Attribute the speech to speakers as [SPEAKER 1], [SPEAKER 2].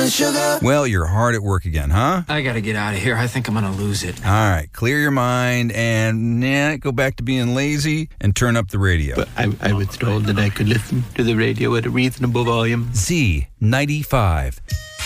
[SPEAKER 1] sugar.
[SPEAKER 2] Well, you're hard at work again, huh?
[SPEAKER 3] I gotta get out of here. I think I'm gonna lose it.
[SPEAKER 2] All right, clear your mind and go back to being lazy and turn up the radio.
[SPEAKER 4] But I was told that I could listen to the radio at a reasonable volume.
[SPEAKER 2] Z95.